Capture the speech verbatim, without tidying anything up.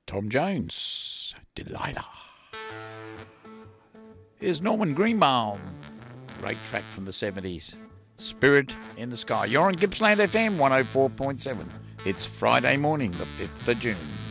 Tom Jones, Delilah. Here's Norman Greenbaum, great track from the seventies, Spirit in the Sky. You're on Gippsland F M one oh four point seven. It's Friday morning, the fifth of June.